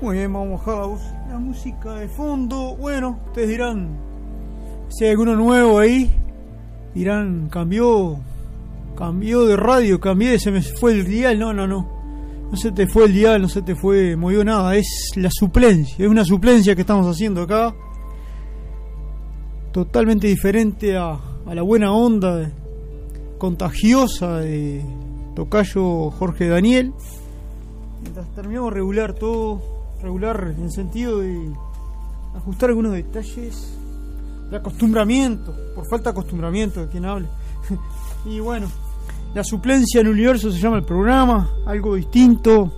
Muy bien, vamos a bajar la música de fondo. Bueno, ustedes dirán, si hay alguno nuevo ahí, dirán, cambió de radio, se me fue el dial. No se te fue el dial, no se te movió nada. Es la suplencia, es una suplencia que estamos haciendo acá, totalmente diferente a la buena onda contagiosa de tocayo Jorge Daniel. Mientras terminamos regular en el sentido de ajustar algunos detalles de acostumbramiento, por falta de acostumbramiento de quien hable. Y bueno, la suplencia en el universo se llama el programa, algo distinto,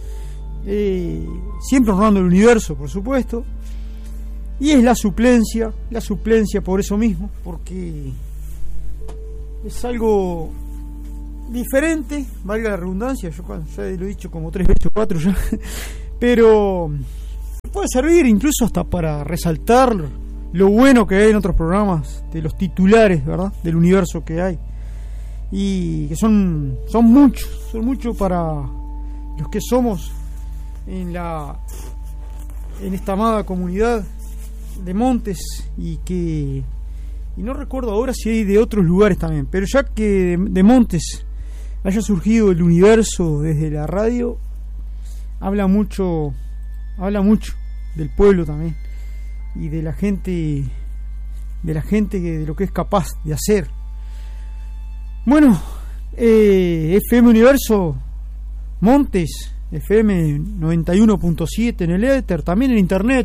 siempre honrando el universo, por supuesto. Y es la suplencia por eso mismo, porque es algo diferente, valga la redundancia. Yo ya lo he dicho como 3 veces o 4 ya, pero puede servir incluso hasta para resaltar lo bueno que hay en otros programas, de los titulares, ¿verdad?, del universo que hay, y que son muchos para los que somos en esta amada comunidad de Montes, y no recuerdo ahora si hay de otros lugares también, pero ya que de Montes haya surgido el universo desde la radio, habla mucho del pueblo también, y de la gente de lo que es capaz de hacer. Bueno, FM Universo Montes, FM 91.7 en el éter, también en internet.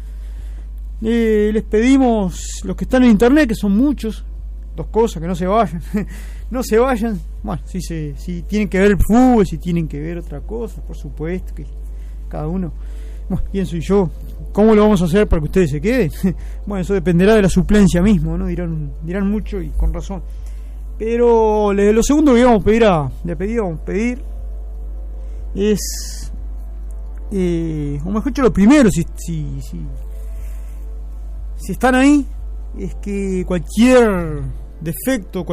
Les pedimos, los que están en internet, que son muchos, 2 cosas: que no se vayan. Bueno, si tienen que ver el fútbol, si tienen que ver otra cosa, por supuesto que cada uno, bueno, pienso yo, ¿cómo lo vamos a hacer para que ustedes se queden? Bueno, eso dependerá de la suplencia mismo, ¿no? Dirán mucho, y con razón. Pero lo segundo que íbamos a pedir es, o mejor dicho, lo primero, si están ahí, es que cualquier defecto,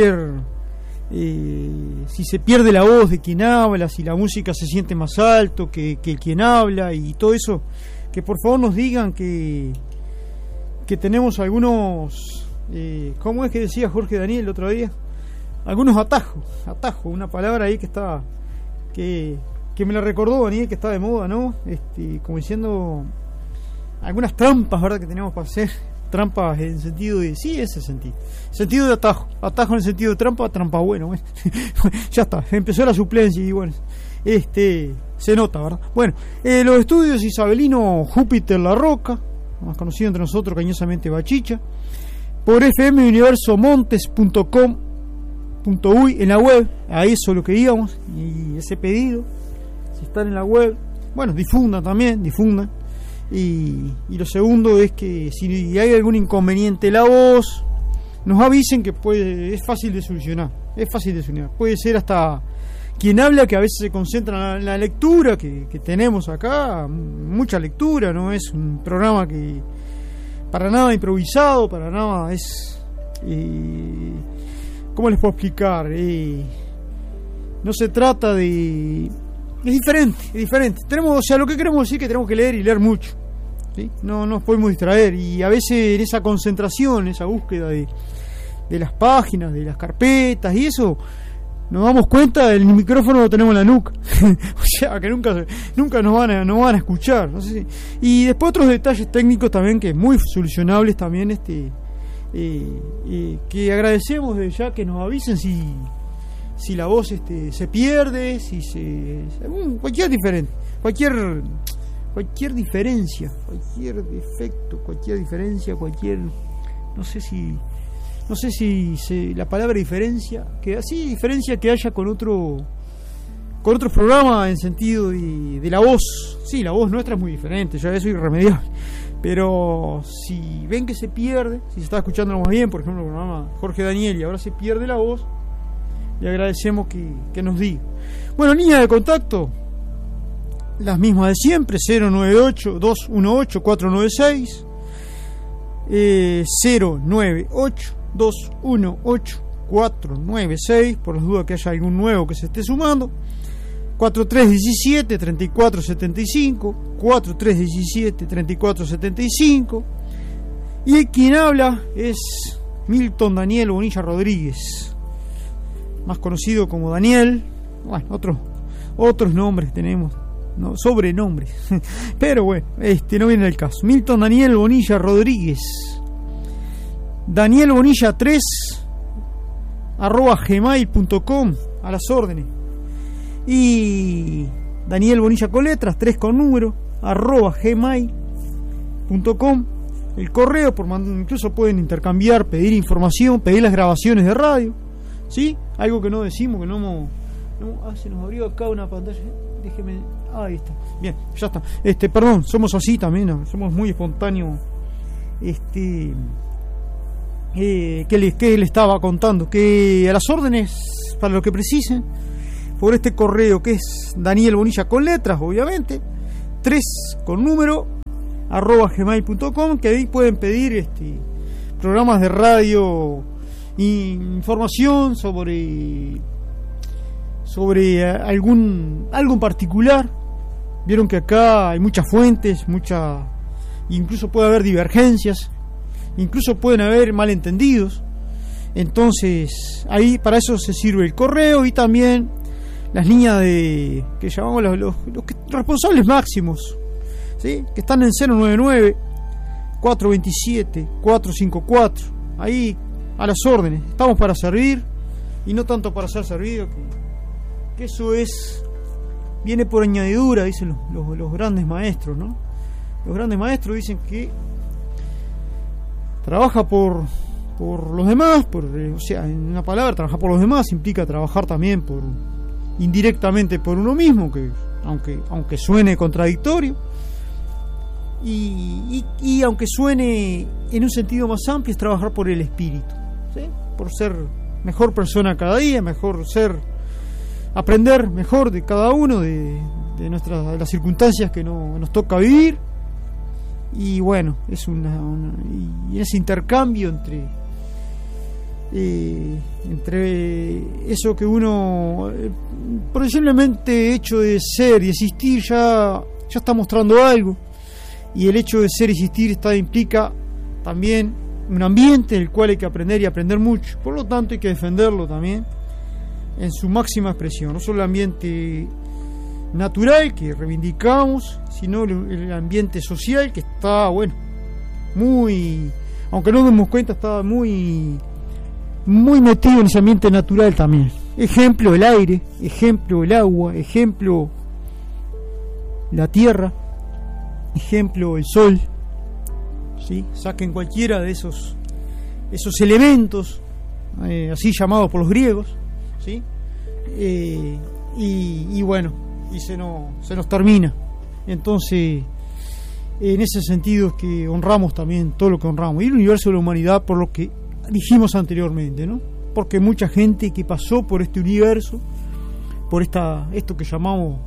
si se pierde la voz de quien habla, si la música se siente más alto que quien habla y todo eso, que por favor nos digan que tenemos algunos, ¿cómo es que decía Jorge Daniel el otro día? Algunos atajos, una palabra ahí que me la recordó Daniel, que está de moda, ¿no? Como diciendo, algunas trampas, ¿verdad?, que tenemos para hacer. Trampas en el sentido de, sí, ese sentido de atajo en el sentido de trampa bueno. Ya está, empezó la suplencia y bueno, se nota, ¿verdad? Bueno, los estudios Isabelino Júpiter La Roca, más conocido entre nosotros cariñosamente Bachicha, por fmuniversomontes.com.uy en la web. A eso lo que íbamos, y ese pedido, si están en la web, bueno, difundan. Y lo segundo es que si hay algún inconveniente la voz, nos avisen, que es fácil de solucionar. Puede ser hasta quien habla, que a veces se concentra en la lectura que tenemos acá, mucha lectura, no es un programa que para nada improvisado, para nada es, ¿cómo les puedo explicar? No se trata de... Es diferente. Tenemos, o sea, lo que queremos decir, que tenemos que leer y leer mucho, ¿sí? No nos podemos distraer, y a veces en esa concentración, esa búsqueda de las páginas, de las carpetas y eso, nos damos cuenta, el micrófono lo tenemos en la nuca. O sea, que nunca nos van a escuchar. No sé si... Y después otros detalles técnicos también, que muy solucionables también, que agradecemos desde ya que nos avisen si la voz se pierde, cualquier diferencia, cualquier defecto, cualquier diferencia, no sé si la palabra diferencia que haya con otros programas, en sentido de la voz. Sí, la voz nuestra es muy diferente, ya eso es irremediable. Pero si ven que se pierde, si se está escuchando más bien, por ejemplo, el programa Jorge Daniel, y ahora se pierde la voz, le agradecemos que nos diga. Bueno, línea de contacto, las mismas de siempre: 098-218-496, 098-218-496, por las dudas que haya algún nuevo que se esté sumando. 4317-3475, 4317-3475. Y quien habla es Milton Daniel Bonilla Rodríguez, más conocido como Daniel. Bueno, otros nombres tenemos, no, sobrenombres, pero bueno, no viene el caso. Milton Daniel Bonilla Rodríguez, Daniel Bonilla 3 @gmail.com, a las órdenes. Y Daniel Bonilla con letras, 3 con número, @gmail.com, el correo, incluso pueden intercambiar, pedir información, pedir las grabaciones de radio, ¿sí? Algo que no decimos, que se nos abrió acá una pantalla, déjeme, ahí está, bien, ya está, perdón, somos así también, ¿no? Somos muy espontáneos, que le estaba contando, que a las órdenes para lo que precisen, por este correo que es Daniel Bonilla con letras, obviamente, 3 con número, @gmail.com, que ahí pueden pedir programas de radio, información sobre algo en particular. Vieron que acá hay muchas fuentes, incluso puede haber divergencias, incluso pueden haber malentendidos. Entonces ahí para eso se sirve el correo, y también las líneas que llamamos los responsables máximos, ¿sí? Que están en 099-427-454. Ahí a las órdenes, estamos para servir y no tanto para ser servido, que eso viene por añadidura, dicen los grandes maestros, ¿no? Los grandes maestros dicen que trabaja por los demás, o sea, en una palabra, trabajar por los demás implica trabajar también indirectamente por uno mismo, que aunque suene contradictorio, y aunque suene en un sentido más amplio, es trabajar por el espíritu, ¿sí? Por ser mejor persona cada día, aprender mejor de cada uno, de las circunstancias que nos toca vivir. Y bueno, es y ese intercambio entre eso que uno, por el simplemente hecho de ser y existir, ya está mostrando algo, y el hecho de ser y existir implica también un ambiente en el cual hay que aprender, y aprender mucho. Por lo tanto hay que defenderlo también en su máxima expresión, no solo el ambiente natural que reivindicamos, sino el ambiente social, que está, bueno, aunque no nos demos cuenta, está muy metido en ese ambiente natural también. Ejemplo, el aire, ejemplo, el agua, ejemplo, la tierra, ejemplo, el sol, ¿sí? Saquen cualquiera de esos elementos, así llamados por los griegos, ¿sí? Y bueno, y se nos termina. Entonces, en ese sentido es que honramos también todo lo que honramos, y el universo de la humanidad, por lo que dijimos anteriormente, ¿no? Porque mucha gente que pasó por este universo, por esto que llamamos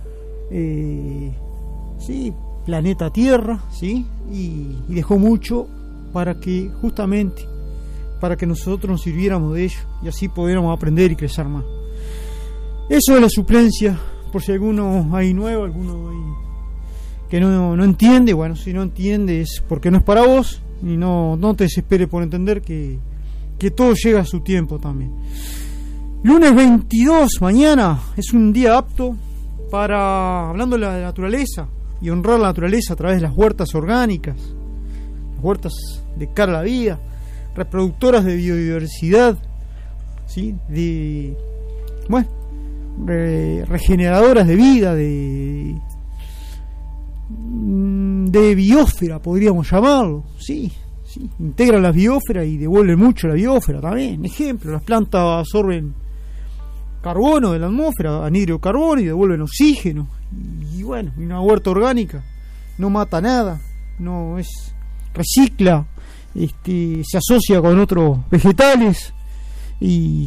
planeta Tierra, ¿sí? Y dejó mucho para que nosotros nos sirviéramos de ello, y así pudiéramos aprender y crecer más. Eso es la suplencia, por si alguno hay nuevo, alguno hay que no entiende. Bueno, si no entiende es porque no es para vos, y no te desesperes por entender que todo llega a su tiempo también. Lunes 22, mañana, es un día apto para, hablando de la naturaleza y honrar la naturaleza a través de las huertas orgánicas, las huertas de cara a la vida, reproductoras de biodiversidad, ¿sí? Regeneradoras de vida, de biosfera, podríamos llamarlo, sí, integran la biosfera y devuelven mucho la biosfera también. Ejemplo, las plantas absorben carbono de la atmósfera, anhídrido carbono, y devuelven oxígeno. Y bueno, una huerta orgánica no mata nada, recicla, se asocia con otros vegetales y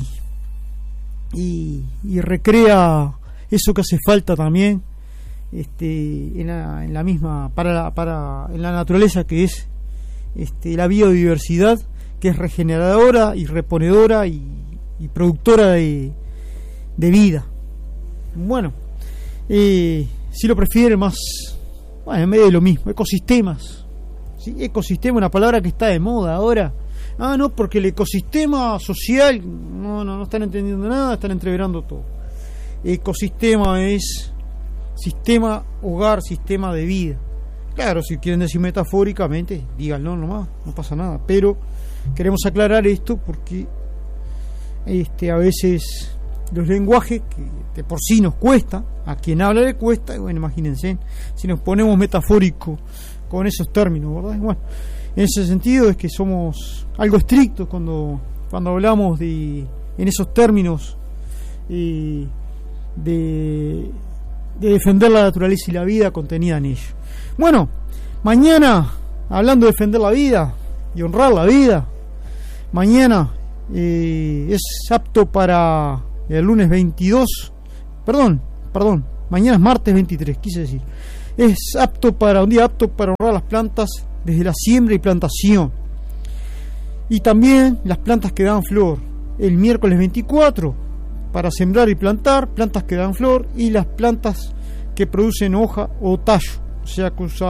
recrea eso que hace falta también en la misma en la naturaleza, que es la biodiversidad, que es regeneradora y reponedora y productora de vida. Bueno, si lo prefieren más, bueno, en medio de lo mismo, ecosistemas. ¿Sí? Ecosistema, una palabra que está de moda ahora. No, porque el ecosistema social, no están entendiendo nada, están entreverando todo. Ecosistema es sistema, hogar, sistema de vida. Claro, si quieren decir metafóricamente, díganlo nomás, no pasa nada. Pero queremos aclarar esto porque a veces los lenguajes que de por sí nos cuesta, a quien habla le cuesta, y bueno, imagínense, si nos ponemos metafórico con esos términos, ¿verdad? Bueno, en ese sentido es que somos algo estrictos cuando hablamos en esos términos de defender la naturaleza y la vida contenida en ello. Bueno, mañana, hablando de defender la vida y honrar la vida, mañana es apto para el lunes 22, perdón, mañana es martes 23, quise decir, es un día apto para honrar las plantas desde la siembra y plantación, y también las plantas que dan flor. El miércoles 24 para sembrar y plantar plantas que dan flor, y las plantas que producen hoja o tallo, o sea,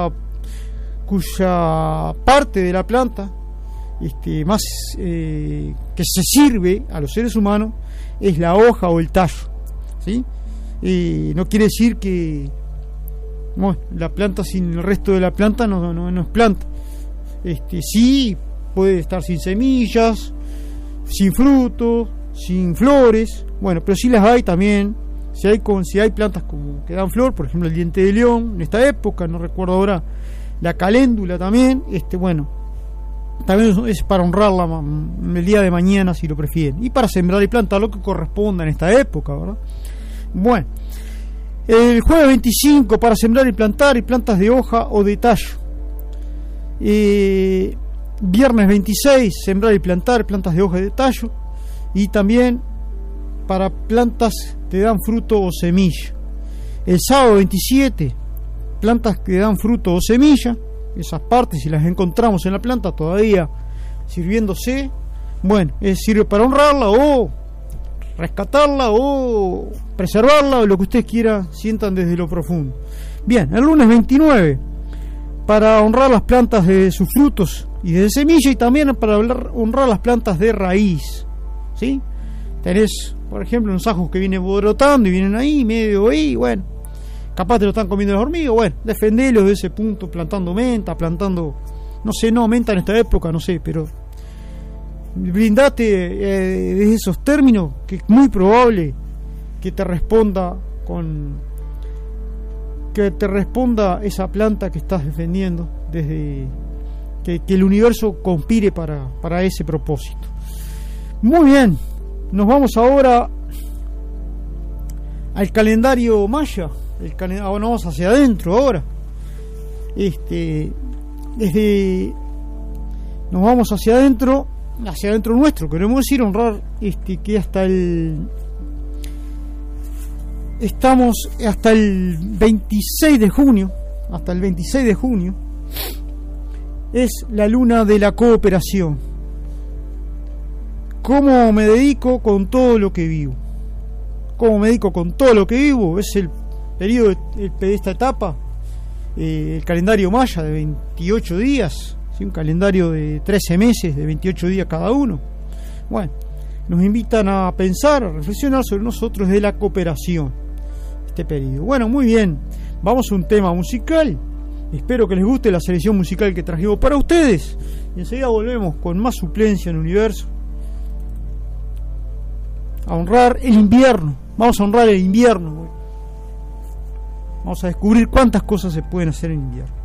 cuya parte de la planta más que se sirve a los seres humanos es la hoja o el tallo, ¿sí? No quiere decir que la planta sin el resto de la planta no es planta. Sí puede estar sin semillas, sin frutos, sin flores, bueno, pero sí las hay también. Si hay plantas como que dan flor, por ejemplo el diente de león en esta época, no recuerdo ahora, la caléndula también, también es para honrarla el día de mañana si lo prefieren, y para sembrar y plantar lo que corresponda en esta época, ¿verdad? Bueno, el jueves 25 para sembrar y plantar y plantas de hoja o de tallo. Viernes 26 sembrar y plantar plantas de hoja y de tallo, y también para plantas que dan fruto o semilla. El sábado 27 plantas que dan fruto o semilla, esas partes si las encontramos en la planta todavía sirviéndose, bueno, sirve para honrarla o rescatarla o preservarla, o lo que ustedes quieran, sientan desde lo profundo. Bien, el lunes 29 para honrar las plantas de sus frutos y de semilla, y también para honrar las plantas de raíz, ¿sí? Tenés, por ejemplo, unos ajos que vienen brotando y vienen ahí, medio ahí, bueno, capaz te lo están comiendo los hormigos, bueno, defendelos de ese punto, plantando menta, menta en esta época, no sé, pero brindate desde esos términos, que es muy probable que te responda esa planta que estás defendiendo, desde que el universo conspire para ese propósito. Muy bien, nos vamos ahora al calendario maya. Vamos hacia adentro ahora. Nos vamos hacia adentro nuestro, queremos decir, honrar que estamos hasta el 26 de junio, es la luna de la cooperación. ¿Cómo me dedico con todo lo que vivo? Es el periodo de esta etapa, el calendario maya de 28 días, ¿sí? Un calendario de 13 meses, de 28 días cada uno. Bueno, nos invitan a pensar, a reflexionar sobre nosotros de la cooperación, este periodo. Bueno, muy bien, vamos a un tema musical. Espero que les guste la selección musical que trajimos para ustedes, y enseguida volvemos con más suplencia en el universo. A honrar el invierno. Vamos a honrar el invierno. Vamos a descubrir cuántas cosas se pueden hacer en invierno.